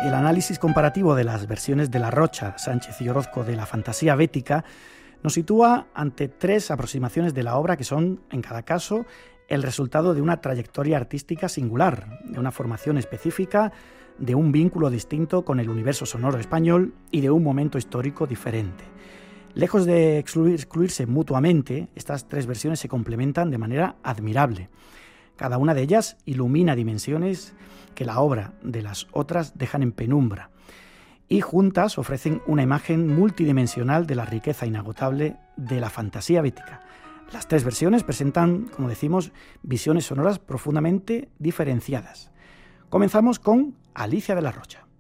El análisis comparativo de las versiones de La Rocha, Sánchez y Orozco de la fantasía bética nos sitúa ante tres aproximaciones de la obra que son, en cada caso, el resultado de una trayectoria artística singular, de una formación específica, de un vínculo distinto con el universo sonoro español y de un momento histórico diferente. Lejos de excluirse mutuamente, estas tres versiones se complementan de manera admirable. Cada una de ellas ilumina dimensiones que la obra de las otras dejan en penumbra y juntas ofrecen una imagen multidimensional de la riqueza inagotable de la fantasía bética. Las tres versiones presentan, como decimos, visiones sonoras profundamente diferenciadas. Comenzamos con Alicia de la Rocha.